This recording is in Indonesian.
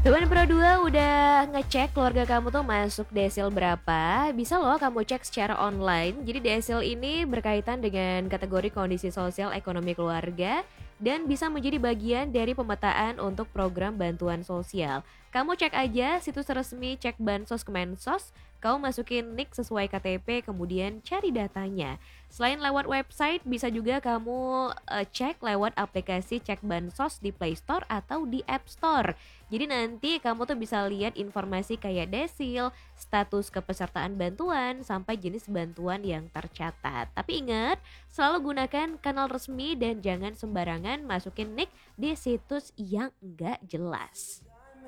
Sobat Pro 2 udah ngecek keluarga kamu tuh masuk desil berapa? Bisa loh kamu cek secara online. Jadi desil ini berkaitan dengan kategori kondisi sosial ekonomi keluarga dan bisa menjadi bagian dari pemetaan untuk program bantuan sosial. Kamu cek aja situs resmi Cek Bansos Kemensos, kamu masukin nik sesuai KTP kemudian cari datanya. Selain lewat website bisa juga kamu cek lewat aplikasi Cek Bansos di Play Store atau di App Store. Jadi nanti kamu tuh bisa lihat informasi kayak desil, status kepesertaan bantuan, sampai jenis bantuan yang tercatat. Tapi ingat, selalu gunakan kanal resmi dan jangan sembarangan masukin nick di situs yang enggak jelas.